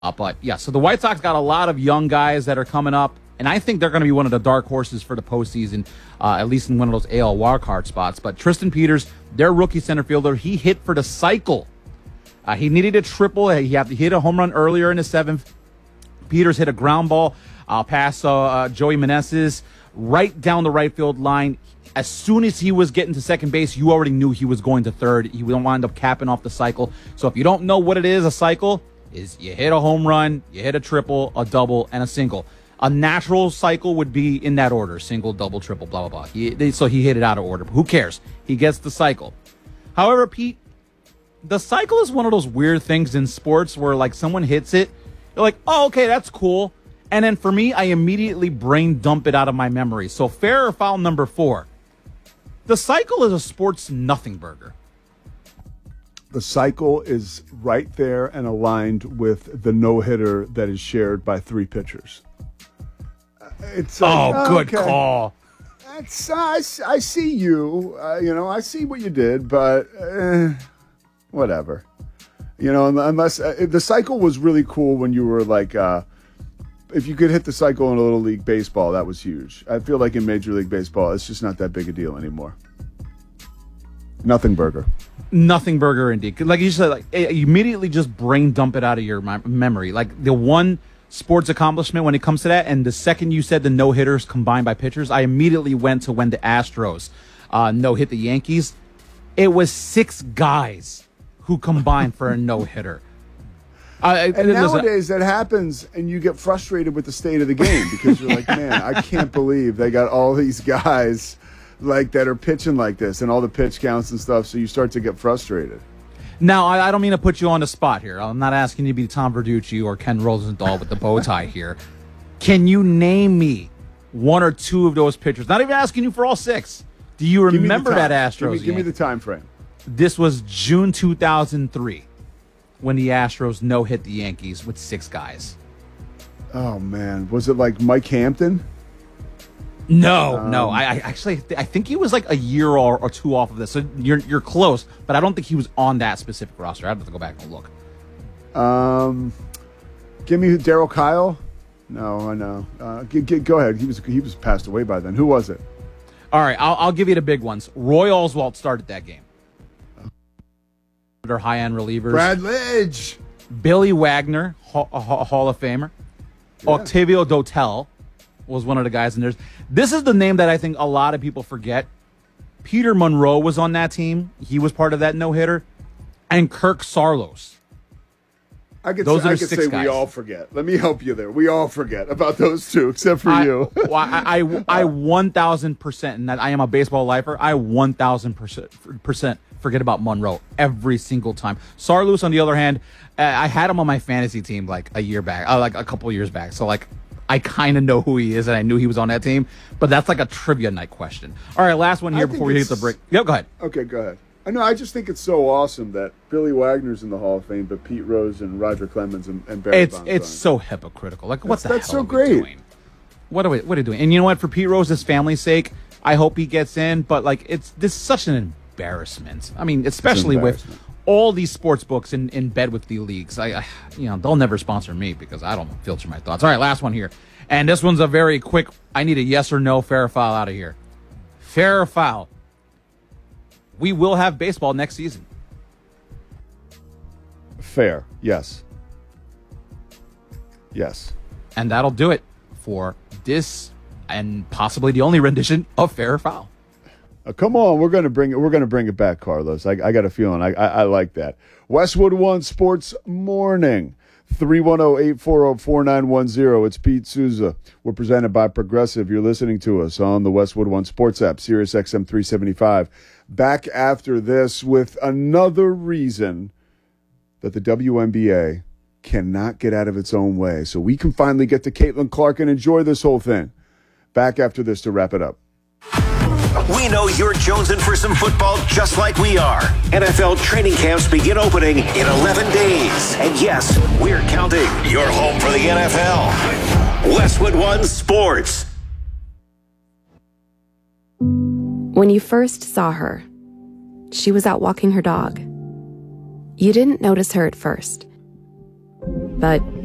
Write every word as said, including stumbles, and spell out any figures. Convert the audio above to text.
Uh, but, yeah, so the White Sox got a lot of young guys that are coming up, and I think they're going to be one of the dark horses for the postseason, uh, at least in one of those A L wildcard spots. But Tristan Peters, their rookie center fielder, he hit for the cycle. Uh, he needed a triple. He had to hit a home run earlier in the seventh. Peters hit a ground ball uh, past uh, uh, Joey Meneses right down the right field line. As soon as he was getting to second base, you already knew he was going to third. He would wind up capping off the cycle. So if you don't know what it is, a cycle is you hit a home run, you hit a triple, a double, and a single. A natural cycle would be in that order: single, double, triple, blah, blah, blah. He, they, so he hit it out of order. But who cares? He gets the cycle. However, Pete, the cycle is one of those weird things in sports where, like, someone hits it, you're like, oh, okay, that's cool. And then for me, I immediately brain dump it out of my memory. So fair or foul number four. The cycle is a sports nothing burger. The cycle is right there and aligned with the no-hitter that is shared by three pitchers. It's like, oh, good okay. call. That's, I, I see you. Uh, you know, I see what you did, but uh, whatever. You know, unless uh, the cycle was really cool when you were like, uh, if you could hit the cycle in a Little League Baseball, that was huge. I feel like in Major League Baseball, it's just not that big a deal anymore. Nothing burger. Nothing burger indeed. Like you said, like you immediately just brain dump it out of your memory. Like the one sports accomplishment when it comes to that, and the second you said the no hitters combined by pitchers, I immediately went to when the Astros uh, no hit the Yankees. It was six guys who combined for a no hitter. Uh, and nowadays that happens, and you get frustrated with the state of the game because you're like, man, I can't believe they got all these guys like that are pitching like this and all the pitch counts and stuff. So you start to get frustrated. Now, I, I don't mean to put you on the spot here. I'm not asking you to be Tom Verducci or Ken Rosenthal with the bow tie here. Can you name me one or two of those pitchers? Not even asking you for all six. Do you remember that Astros Give me, game? give me the time frame. This was June two thousand three when the Astros no-hit the Yankees with six guys. Oh, man. Was it like Mike Hampton? No, um, no. I, I actually I think he was like a year or, or two off of this. So you're you're close, but I don't think he was on that specific roster. I'd have to go back and look. Um, give me Darryl Kyle. No, I know. Uh, g- g- go ahead. He was he was passed away by then. Who was it? All right, I'll, I'll give you the big ones. Roy Oswalt started that game. Their high-end relievers. Brad Lidge. Billy Wagner, ha- ha- Hall of Famer. Yeah. Octavio Dotel was one of the guys in there. This is the name that I think a lot of people forget. Peter Monroe was on that team. He was part of that no-hitter. And Kirk Saarloos. I could those say, are I could six say guys. We all forget. Let me help you there. We all forget about those two, except for I, you. well, I, I, I one thousand percent, and that I am a baseball lifer, I one thousand percent forget about Monroe every single time. Saarloos, on the other hand, I had him on my fantasy team like a year back, uh, like a couple of years back. So, like, I kind of know who he is, and I knew he was on that team. But that's like a trivia night question. All right, last one here before we hit the break. Yep, go ahead. Okay, go ahead. I know. I just think it's so awesome that Billy Wagner's in the Hall of Fame, but Pete Rose and Roger Clemens and, and Barry It's Bonds it's aren't. so hypocritical. Like, what That's- the that's hell so are great. we doing? What are we what are we doing? And you know what? For Pete Rose's family's sake, I hope he gets in. But like, it's this is such an embarrassment. I mean, especially with all these sports books in, in bed with the leagues. I, I you know they'll never sponsor me because I don't filter my thoughts. All right, last one here, and this one's a very quick. I need a yes or no, fair or foul out of here. Fair or foul? We will have baseball next season. Fair, yes. Yes. And that'll do it for this and possibly the only rendition of Fair or Foul. Uh, come on, we're gonna bring it. We're gonna bring it back, Carlos. I, I got a feeling. I, I I like that. Westwood One Sports Morning. three one zero, eight four zero, four nine one zero. It's Pete Souza. We're presented by Progressive. You're listening to us on the Westwood One Sports app, Sirius X M three seventy-five. Back after this with another reason that the W N B A cannot get out of its own way. So we can finally get to Caitlin Clark and enjoy this whole thing. Back after this to wrap it up. We know you're jonesing for some football just like we are. N F L training camps begin opening in eleven days. And yes, we're counting. You're home for the N F L. Westwood One Sports. When you first saw her, she was out walking her dog. You didn't notice her at first, but